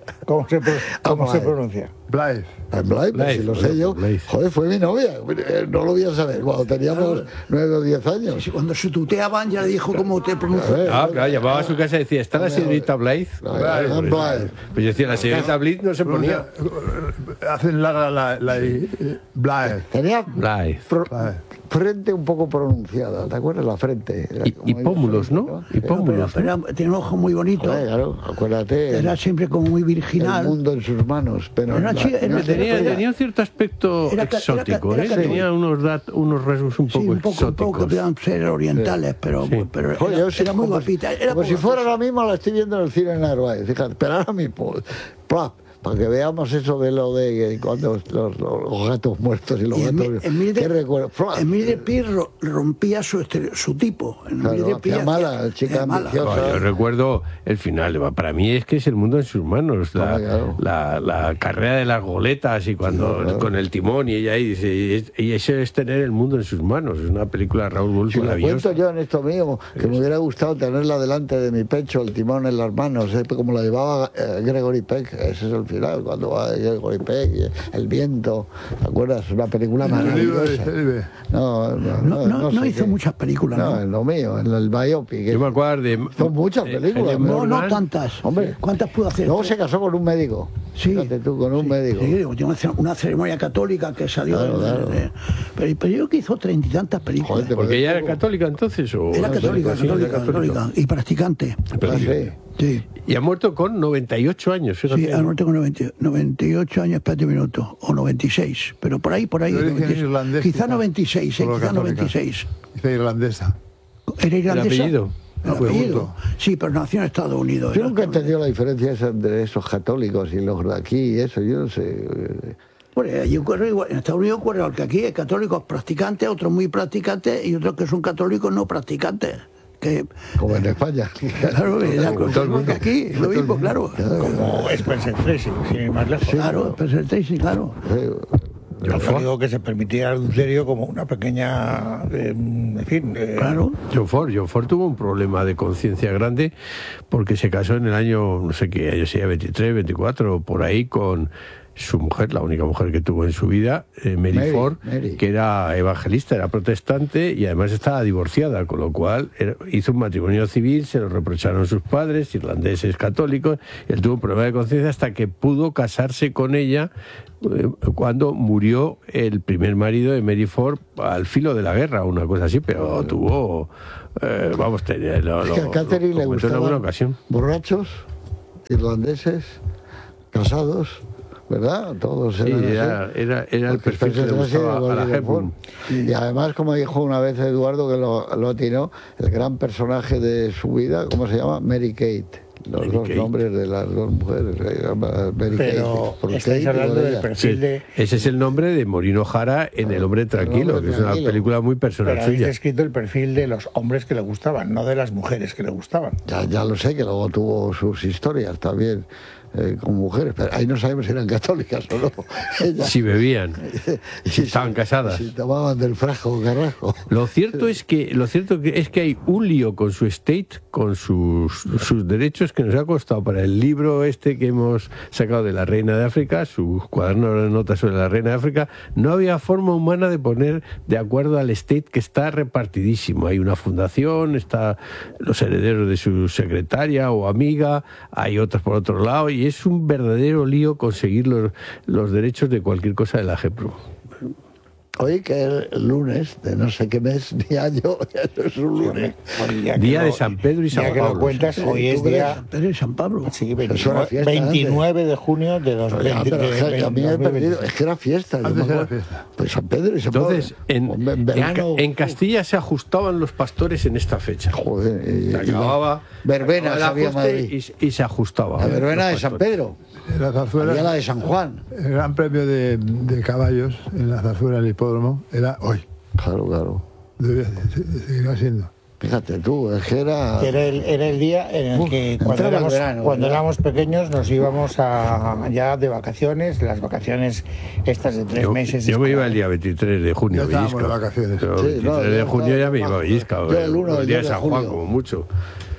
¿Cómo se pronuncia? Blythe. Blythe, si lo sé yo. Joder, fue mi novia. No lo voy a saber. Cuando teníamos 9 o 10 años. Sí, cuando se tuteaban ya le dijo cómo te pronuncias. Claro, llamaba a su casa y decía, ¿está la señorita Blythe? Blythe. Pues yo decía, la señorita Blythe no se ponía. Hacen la Blythe. Tenía Blythe. frente un poco pronunciada, ¿te acuerdas? La frente. Y pómulos, ¿no? Y pómulos. Pero tenía un ojo muy bonito. Claro, acuérdate. Era siempre como muy virginal. El mundo en sus manos. Pero tenía un cierto aspecto exótico, ¿eh? Tenía unos rasgos un poco exóticos. Un poco que podían ser orientales, pero Joder, era muy guapita. Como si fuera ahora mismo, la estoy viendo en el cine en Narváez. Fíjate, pero ahora mismo, para que veamos eso de lo de cuando los gatos muertos y los gatos. ¿Qué recuerdo? Emile Pirro rompía su tipo. Claro, mala, chica ambiciosa. Yo recuerdo el final. Para mí es que es el mundo en sus manos. La carrera de las goletas y cuando con el timón y ella ahí dice, y eso es tener el mundo en sus manos. Es una película de Raúl Wolf maravillosa. Lo cuento yo en esto mío, que me hubiera gustado tenerla delante de mi pecho, el timón en las manos, como la llevaba Gregory Peck. Ese es el final, cuando va Gregory Peck, el viento, ¿te acuerdas? Una película maravillosa. No hizo muchas películas. No, en lo mío, en el biopic. Yo me acuerdo de... Son muchas películas. No tantas. Hombre, ¿cuántas pudo hacer? Luego se casó con un médico. Sí. Fíjate tú, con un médico. Sí, una ceremonia católica que salió. Claro. Pero yo creo que hizo 30 y tantas películas. Joder, ¿Porque ella era católica entonces? ¿O? Era católica. Y practicante. Sí. Y ha muerto con 98 años. Fíjate. Sí, ha muerto con 98 años, espérate un minuto, o 96, pero por ahí. Irlandés, quizá 96, quizá 96. Quizá irlandesa. ¿Era irlandesa? ¿El apellido? El apellido. Sí, pero nació en Estados Unidos. Yo nunca he entendido la diferencia esa entre esos católicos y los de aquí y eso, yo no sé. Bueno, en Estados Unidos ocurre que aquí hay católicos practicantes, otros muy practicantes y otros que son católicos no practicantes. Como en España. Claro, que aquí lo mismo, claro. Como Spencer Tracy, sin ir más lejos. Claro, Spencer Tracy, claro. Yo digo que se permitía el adulterio como una pequeña... en fin... Claro. John Ford tuvo un problema de conciencia grande porque se casó en el año, no sé qué año sería, 23, 24, por ahí, con su mujer, la única mujer que tuvo en su vida, Mary Ford, que era evangelista, era protestante y además estaba divorciada, con lo cual hizo un matrimonio civil, se lo reprocharon sus padres, irlandeses católicos, él tuvo un problema de conciencia hasta que pudo casarse con ella cuando murió el primer marido de Mary Ford al filo de la guerra, una cosa así, pero tuvo... tenía... Es que a Catherine le gustaban borrachos, irlandeses, casados... ¿verdad? Todos era el perfil que le gustaba a la Hepburn. Y además, como dijo una vez Eduardo, que lo atinó, el gran personaje de su vida, ¿cómo se llama? Mary Kate. Los dos nombres de las dos mujeres. Pero estáis hablando del perfil de... Ese es el nombre de Maureen O'Hara en El hombre tranquilo, que es una película muy personal suya. Pero habéis escrito el perfil de los hombres que le gustaban, no de las mujeres que le gustaban. Ya lo sé, que luego tuvo sus historias también. Con mujeres, pero ahí no sabemos si eran católicas o no. Si bebían, si estaban casadas, si tomaban del frasco carrasco. Lo cierto es que hay un lío con su estate, con sus derechos, que nos ha costado para el libro este que hemos sacado de la Reina de África, sus cuadernos de notas sobre la Reina de África. No había forma humana de poner de acuerdo al estate, que está repartidísimo. Hay una fundación, está los herederos de su secretaria o amiga, hay otros por otro lado, y es un verdadero lío conseguir los derechos de cualquier cosa de la Hepburn. Hoy, que es el lunes de no sé qué mes ni año, es un lunes. Día de San Pedro y San Pablo. Ya que lo cuentas, hoy es día... San Pedro y San Pablo. Sí, 29 de junio de 2020. A mí me he perdido, es que era fiesta. Antes era fiesta. Pues San Pedro y San Pablo. Entonces, en Castilla se ajustaban los pastores en esta fecha. Joder, acababa verbena había Madrid. Y se ajustaba. La verbena de San Pedro. La zarzuela, había la de San Juan. El gran premio de caballos en la zarzuela del hipódromo era hoy. Claro. Seguirá siendo. Fíjate tú, es que era el día en el que cuando éramos pequeños nos íbamos ya de vacaciones, las vacaciones estas de 3 meses. Yo me iba el día 23 de junio a Bellisca. De vacaciones. El 23 de junio ya me iba a Bellisca. El día de San Juan, como mucho.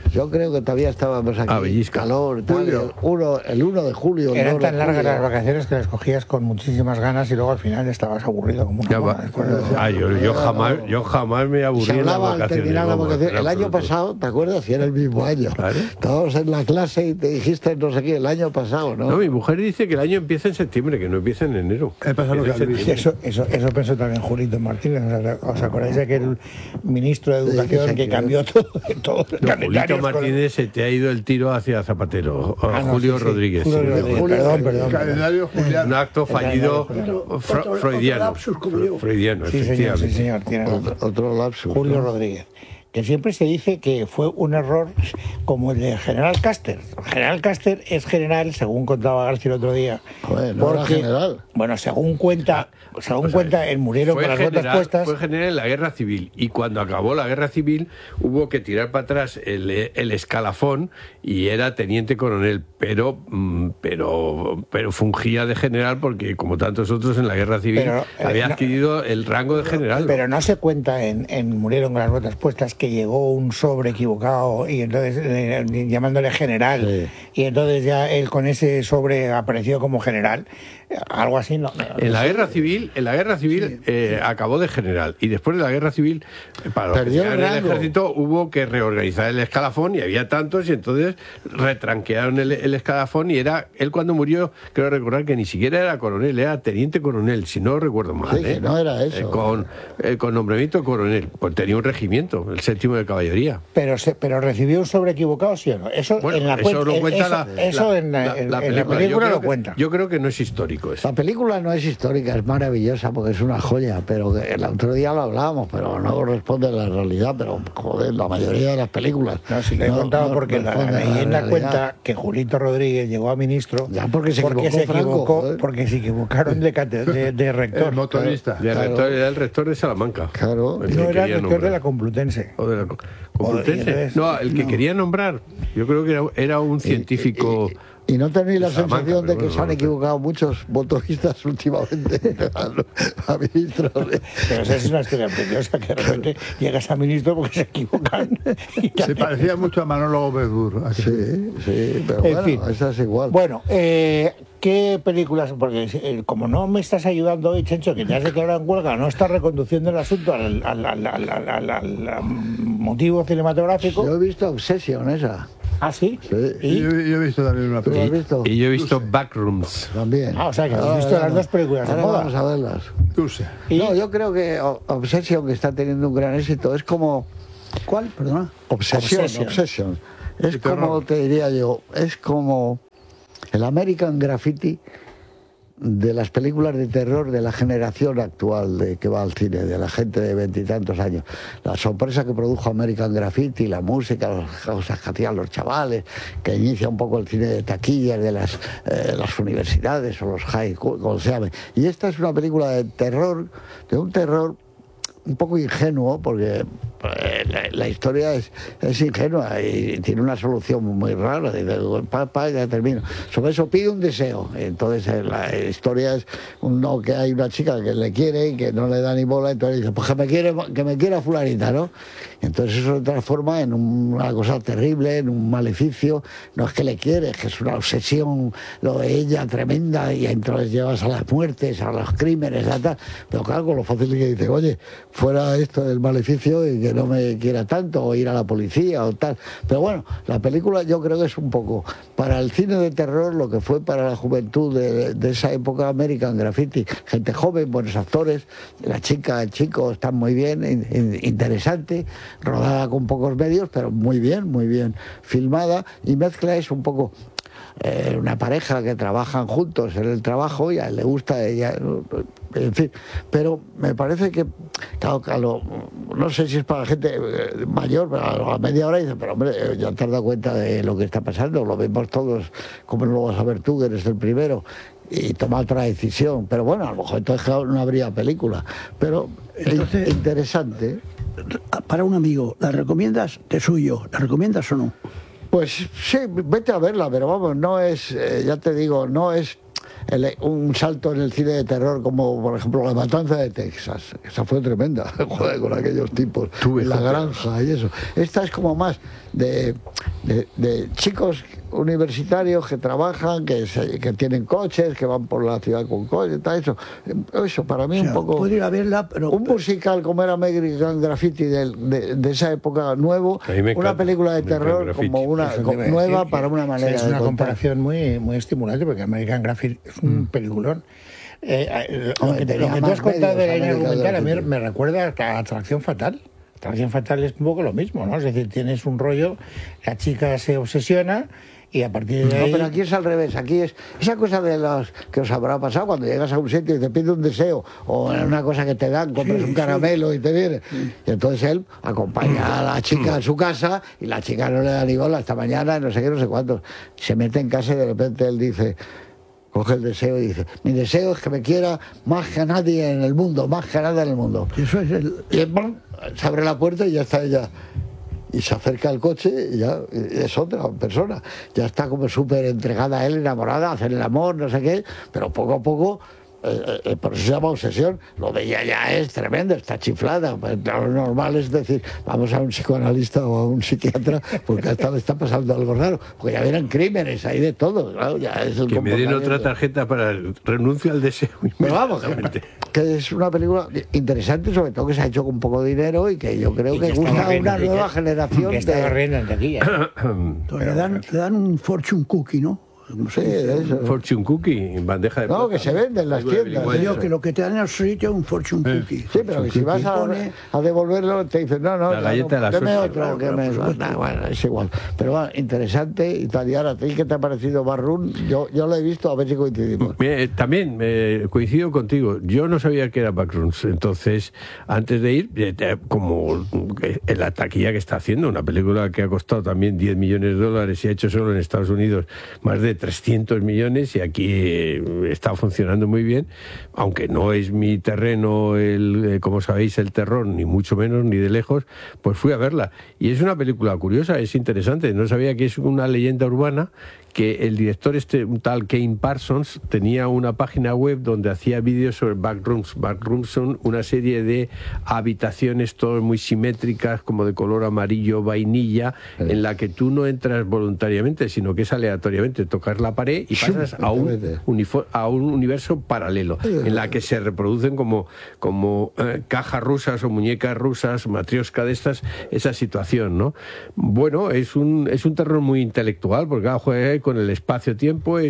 Yo creo que todavía estábamos aquí, calor, tal, el 1 de julio. Eran tan largas las vacaciones que las cogías con muchísimas ganas y luego al final estabas aburrido como una mona. Yo jamás me aburrí en las vacaciones. El año pasado, ¿te acuerdas? Si era el mismo año. ¿Vale? Estábamos en la clase y te dijiste no sé qué, el año pasado, ¿no? No, mi mujer dice que el año empieza en septiembre, que no empieza en enero. Eso pensó también Julito Martínez. ¿Os acordáis de aquel ministro de Educación que cambió todo el calendario? Julito Martínez se te ha ido el tiro hacia Zapatero. Julio Rodríguez. Perdón. Un acto fallido freudiano. Freudiano, efectivamente. Sí, señor. Tiene otro lapsus. Julio Rodríguez. Que siempre se dice que fue un error como el de General Caster. General Caster es general, según contaba García el otro día. Joder, no era general. Bueno, según cuenta, el Murieron con las botas puestas. Fue general en la Guerra Civil, y cuando acabó la Guerra Civil hubo que tirar para atrás el escalafón y era teniente coronel, pero fungía de general porque, como tantos otros en la Guerra Civil, había adquirido el rango de general. Pero no se cuenta en Murieron con las botas puestas que llegó un sobre equivocado y entonces llamándole general, y entonces ya él con ese sobre apareció como general, algo así. No, en la Guerra Civil acabó de general, y después de la Guerra Civil para los que en el ejército hubo que reorganizar el escalafón, y había tantos, y entonces retranquearon el escalafón, y era él cuando murió, creo recordar que ni siquiera era coronel, era teniente coronel, si no recuerdo mal. Sí, no era eso. Con nombramiento coronel, pues tenía un regimiento, el 7º de caballería. Pero recibió un sobre equivocado, ¿sí o no? Eso en la película lo cuenta. Yo creo que no es histórico eso. La película no es histórica, es maravillosa porque es una joya, pero el otro día lo hablábamos, pero no corresponde a la realidad, pero joder, la mayoría de las películas. No, si lo he contado porque la leyenda cuenta que Julito Rodríguez llegó a ministro porque se equivocó, porque se equivocaron de rector. El motorista. Era el rector de Salamanca. Claro. No era el rector de la Complutense. O de la Complutense. No, el que quería nombrar. Yo creo que era un científico. Y no tenéis la sensación de que se han equivocado muchos motoristas últimamente a ministros. Pero esa es una historia preciosa, que de repente llegas a ministro porque se equivocan. Se parecía mucho a Manolo Gómez Burr. Sí, pero en fin, esa es igual. Bueno, ¿qué películas? Porque como no me estás ayudando hoy, Chencho, que te has declarado en huelga, no estás reconduciendo el asunto al motivo cinematográfico. Yo he visto Obsession, esa. ¿Ah, sí? ¿Y? Yo he visto también una película. ¿Tú has visto? Y yo he visto Backrooms. También. O sea, que has visto las dos películas de moda. Vamos a verlas. No, yo creo que Obsession, que está teniendo un gran éxito, es como... ¿Cuál? Perdona. Obsession. Es como, te diría yo, es como el American Graffiti de las películas de terror de la generación actual que va al cine, de la gente de 20 y tantos años. La sorpresa que produjo American Graffiti, la música, las cosas que hacían los chavales, que inicia un poco el cine de taquillas de las universidades o los high school, como se llame. Y esta es una película de un terror un poco ingenuo, porque la historia es ingenua y tiene una solución muy rara. Ya termino. Sobre eso pide un deseo. Entonces la historia es que hay una chica que le quiere y que no le da ni bola, entonces dice, pues que me quiera fulanita, ¿no? Entonces eso se transforma en una cosa terrible, en un maleficio. No es que le quiere, es que es una obsesión lo de ella tremenda, y entonces llevas a las muertes, a los crímenes, a tal. Pero claro, con lo fácil que dice, oye, fuera esto del maleficio y que no me quiera tanto, o ir a la policía o tal. Pero bueno, la película yo creo que es un poco para el cine de terror lo que fue para la juventud de esa época, American Graffiti. Gente joven, buenos actores, la chica, el chico están muy bien, interesante, rodada con pocos medios, pero muy bien filmada, y mezcla es un poco una pareja que trabajan juntos en el trabajo y a él le gusta a ella, en fin, pero me parece que claro, no sé si es para gente mayor, pero a la media hora dice, pero hombre, ya te has dado cuenta de lo que está pasando, lo vemos todos, como no lo vas a ver tú, que eres el primero, y toma otra decisión. Pero bueno, a lo mejor entonces no habría película, pero entonces, interesante. Para un amigo, ¿la recomiendas de suyo? ¿La recomiendas o no? Pues sí, vete a verla, pero vamos, no es, ya te digo, no es un salto en el cine de terror como, por ejemplo, La Matanza de Texas. Esa fue tremenda, joder, con aquellos tipos, La Granja y eso. Esta es como más de chicos universitarios que trabajan, que tienen coches, que van por la ciudad con coches, tal, eso para mí, o sea, un poco puedo ir a verla, pero un musical como era American Graffiti de esa época nuevo, una película de terror como una nueva para una manera es una comparación muy, muy estimulante, porque American Graffiti es un peliculón. Lo que tú has contado de la línea argumental a mí me recuerda a Atracción Fatal. Atracción Fatal es un poco lo mismo, ¿no? Es decir, tienes un rollo, la chica se obsesiona y a partir de ahí... No, pero aquí es al revés, aquí es esa cosa de los que os habrá pasado cuando llegas a un sitio y te pide un deseo o una cosa que te dan, compras un caramelo y te viene. Y entonces él acompaña a la chica a su casa y la chica no le da ni bola hasta mañana, no sé qué, no sé cuántos. Se mete en casa y de repente él dice... Coge el deseo y dice, mi deseo es que me quiera más que nadie en el mundo, más que nada en el mundo. Eso es y ¡pum! Se abre la puerta y ya está ella. Y se acerca al coche y ya es otra persona. Ya está como súper entregada a él, enamorada, a hacer el amor, no sé qué, pero poco a poco... por eso se llama obsesión. Lo de ella ya es tremendo, está chiflada. Lo normal es decir, vamos a un psicoanalista o a un psiquiatra porque esta le está pasando algo raro, porque ya vienen crímenes, hay de todo, claro, ya es el que me den otra tarjeta para el renuncio al deseo. Pero vamos, que es una película interesante, sobre todo que se ha hecho con poco dinero y que yo creo que gusta a una nueva generación. Que está riendo en taquilla. Le dan un fortune cookie, ¿no? No sé, eso. Fortune cookie en bandeja de plata. No, que se vende en las tiendas. Yo que lo que te dan en el sitio es un fortune cookie. Sí, pero que si vas a devolverlo te dicen, no, la galleta de la deme suerte. otro, que me... Bueno, es igual. Pero bueno, interesante. Italiana, ¿a ti qué te ha parecido Barrún? Yo lo he visto, a ver si coincidimos. También coincido contigo. Yo no sabía que era Backrooms. Entonces, antes de ir, como en la taquilla que está haciendo, una película que ha costado también $10 millones y ha hecho solo en Estados Unidos más de 300 millones y aquí está funcionando muy bien, aunque no es mi terreno, como sabéis, el terror, ni mucho menos, ni de lejos, pues fui a verla. Y es una película curiosa, es interesante. No sabía que es una leyenda urbana, que el director un tal Kane Parsons tenía una página web donde hacía vídeos sobre backrooms. Backrooms son una serie de habitaciones todas muy simétricas, como de color amarillo vainilla, en la que tú no entras voluntariamente, sino que es aleatoriamente. Tocas la pared y pasas a un universo paralelo, en la que se reproducen como cajas rusas o muñecas rusas, matrioska de esa situación, ¿no? Bueno, es un terror muy intelectual, porque juega con el espacio-tiempo,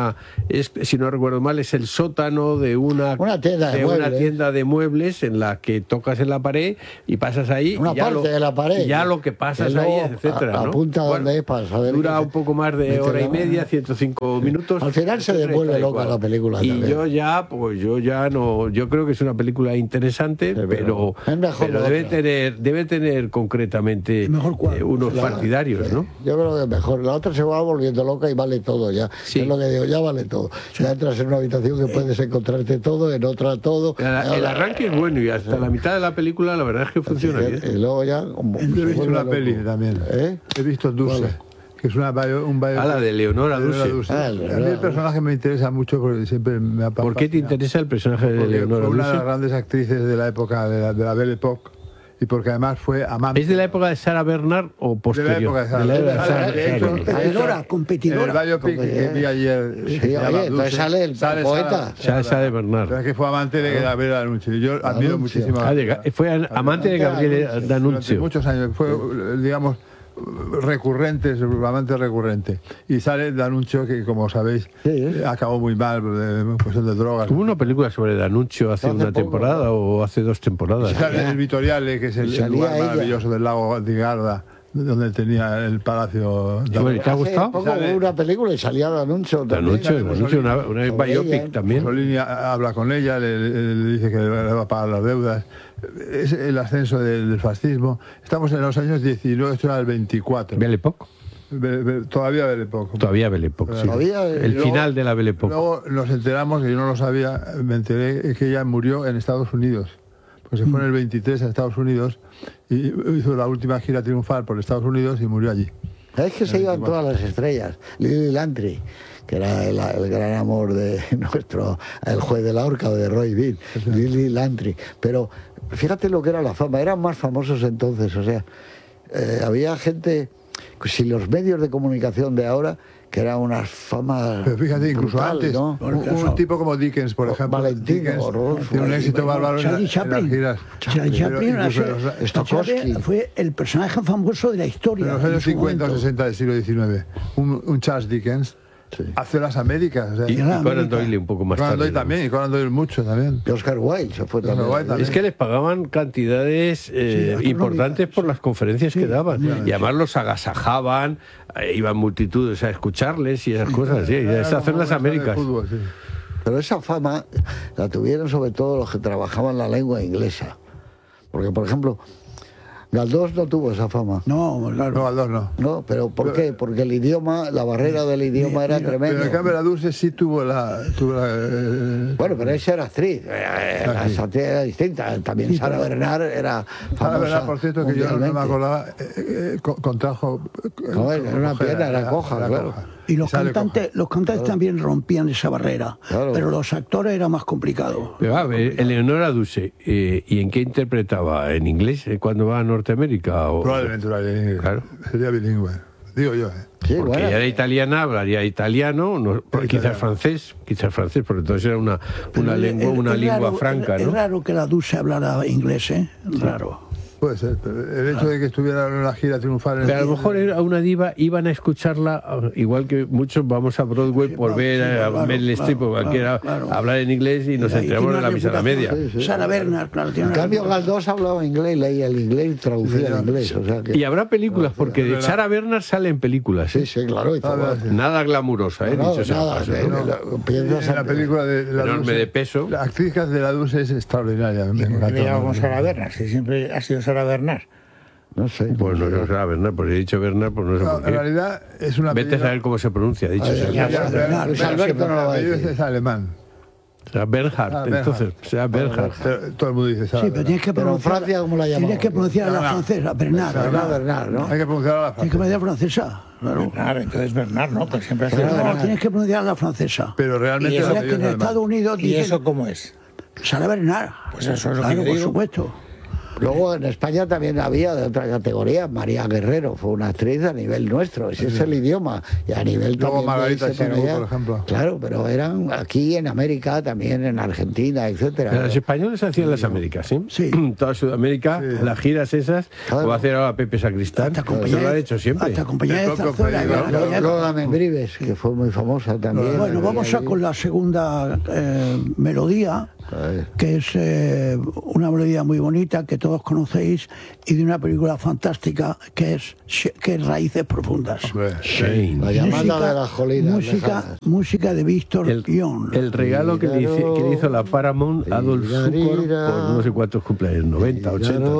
si no recuerdo mal, es el sótano de una tienda de muebles en la que tocas en la pared y pasas ahí. Una parte de la pared. Y ya lo que pasas ahí, etcétera, ¿no? Apunta donde es para saber. Dura un poco más de hora y media, 105 minutos. Al final se devuelve loca la película. Y también. yo ya no, yo creo que es una película interesante, pero debe tener concretamente unos partidarios, ¿no? Yo creo que es mejor. La otra se va volviendo loca y vale todo ya. Sí. Es lo que digo, ya vale todo. Ya entras en una habitación que puedes encontrarte todo, en otra todo. El arranque es bueno y hasta la mitad de la película la verdad es que funciona bien. Y luego ya... Yo he visto una peli también. He visto Dulce. Que es la de Leonora Dulce. A mí el personaje me interesa mucho porque siempre me ha pasado. ¿Por qué te interesa el personaje de Leonora Dulce? Fue una de las grandes actrices de la época de la Belle Époque. Y porque además fue amante. ¿Es de la época de Sarah Bernhardt o posterior? De la época de Sarah. Competidora. En el biopic que vi ayer. Sí, entonces sale el poeta. Sarah Bernhardt. Pero es que fue amante de Gabriele D'Annunzio. Yo admiro muchísimo. Fue amante de Gabriele D'Annunzio. Muchos años. Fue, digamos, amante recurrente. Y sale D'Annunzio, que como sabéis, acabó muy mal en cuestión de drogas. ¿Hubo una película sobre D'Annunzio hace una temporada o hace 2 temporadas? Sale en el Vitoriale, que es el lugar maravilloso del lago di Garda, donde tenía el palacio. ¿Te ha gustado? Hace poco hubo una película y salía D'Annunzio. D'Annunzio, una biopic también. Mussolini habla con ella, le dice que le va a pagar las deudas. Es el ascenso del fascismo. Estamos en los años 19, esto era el 24. ¿Belle Époque? Todavía Belle Époque. Todavía Belle Époque, sí. El final de la Belle Époque. Luego nos enteramos, que yo no lo sabía, me enteré que ella murió en Estados Unidos. Pues se fue en el 23 a Estados Unidos y hizo la última gira triunfal por Estados Unidos y murió allí. Es que se iban todas las estrellas. Lily Lantry, que era el gran amor de el juez de la horca de Roy Bean, Lily Lantry. Pero fíjate lo que era la fama, eran más famosos entonces, o sea, había gente, si los medios de comunicación de ahora, que eran unas famas. Pero fíjate, incluso brutales, antes, ¿no? un tipo como Dickens, por ejemplo. Valentino, tiene un éxito bárbaro en las giras. Charlie Chaplin Stokowski fue el personaje famoso de la historia. En los años 50 o 60 del siglo XIX, un Charles Dickens hace las Américas. O sea, y Conan Doyle un poco más Conan tarde. Doyle también, y Conan Doyle mucho también. y Oscar Wilde se fue también. Wilde también. Es que les pagaban cantidades importantes por las conferencias que daban. Y además los agasajaban, iban multitudes a escucharles y esas cosas. Sí, es hacer las Américas. Fútbol, sí. Pero esa fama la tuvieron sobre todo los que trabajaban la lengua inglesa. Porque, por ejemplo, Galdós no tuvo esa fama. No, claro. No, Galdós no. No, pero ¿por qué? Porque el idioma, la barrera del idioma era tremenda. Pero en cambio la Dulce sí tuvo la... Bueno, pero esa era actriz. La actriz era distinta. También Sara Bernard era famosa. Sara Bernard, por cierto, que yo no me mundialmente. acordaba, contrajo... No, era una pierna, era coja, claro. Y los Sale cantantes también rompían esa barrera, Claro. pero los actores era más complicado. Pero a ver, Eleonora Duse, ¿y en qué interpretaba? ¿En inglés cuando va a Norteamérica? Probablemente lo haría en inglés. Claro. Sería bilingüe. Digo yo, Sí, Porque bueno. ella era italiana, hablaría italiano, quizás francés, porque entonces era una lengua raro, franca, es ¿no? raro que la Dulce hablara inglés, ¿eh? Raro. Puede ser, pero el hecho de que estuviera en una gira triunfal... Pero a lo mejor era una diva, iban a escucharla, igual que muchos vamos a Broadway por ver a Meryl Streep o cualquiera hablar en inglés y nos enteramos de la misa a la media. Sara Bernard, claro. En cambio, Galdós hablaba inglés, leía el inglés y traducía el inglés. O sea que... Y habrá películas, porque de Sarah Bernard sale en películas. Sí, sí, claro. Y todo. Nada glamurosa, No, dicho sea de nada, paso, ¿no? piensas En la película de la Enorme Dulce, de peso. La actriz que hace de la Dulce es extraordinaria. Me ¿Por qué encantó. le llamamos Sara Bernard? Si siempre ha sido Sara Bernard. No sé. Pues no es Sarah Bernard, pues he dicho Bernard, pues no sé No, por en qué. realidad es una Vete a saber cómo se pronuncia, dicho sea. Ya, Ya, ya, Luis Alberto no lo va a decir. Es alemán. O sea, Bernhardt, entonces, o sea, Bernhardt. Pero todo el mundo dice Sara Sí, pero tienes que Pero en pronunciar. Francia, ¿cómo la llamamos? Tienes que pronunciar a la Bernard. francesa, Bernard. Sara Bernard. Bernard, ¿no? Hay que pronunciar a la Tienes que frase. pronunciar francesa. Claro. Bernard, entonces Bernard, ¿no? Pues siempre ha sido Sara No, Bernard. tienes que pronunciar a la francesa. Pero realmente Y el eso Mira apellido que es en alemán. Estados Unidos ¿Y dicen eso cómo es? Sara Bernard. Pues eso es lo que Claro, yo por digo. supuesto. Luego en España también había de otra categoría, María Guerrero, fue una actriz a nivel nuestro, ese es el idioma, y a nivel Luego también Margarita de irse para Chiru, allá. por ejemplo. Claro, pero eran aquí en América, también en Argentina, etcétera. Los españoles hacían las Américas, ¿sí? Sí. Toda Sudamérica, las giras esas, Claro. o hacer ahora Pepe Sacristán, Hasta eso compañía lo han de- hecho siempre. Hasta compañía de El Coco Zarzuela. Pereira, y la- Lola Membrives, que fue muy famosa también. Bueno, vamos a con la segunda melodía, que es una melodía muy bonita que todos conocéis y de una película fantástica que es Raíces Profundas. Hombre, Shane. La llamada de las colinas lejanas. Música de Víctor Young. El regalo que le hizo la Paramount a Adolf Zukor por no sé cuántos cumpleaños, 90, 80.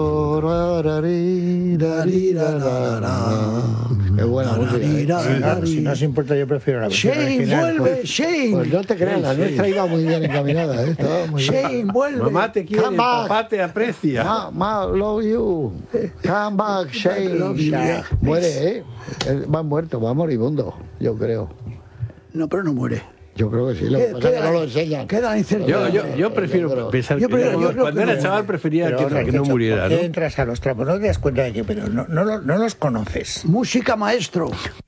Qué buena música. Si no os importa, yo prefiero la versión Shane, original. vuelve, Shane. Pues no te creas, la nuestra iba muy bien encaminada, ¿eh? Estaba muy bien. Shane, vuelve. Mamá te quiere, Come back. papá te aprecia. Ma, love you. Come back, Shane. Love you. Muere, ¿eh? Va muerto, va moribundo, yo creo. No, pero no muere. Yo creo que sí, lo que pasa es que no lo enseñan. Queda la incertidumbre. Yo prefiero pensar Yo que creo- yo creo cuando que era no. chaval prefería Pero, que Oscar, no Quecho, muriera, ¿por ¿no? qué entras a los trapos? No te das cuenta de que, pero no los conoces. Música maestro.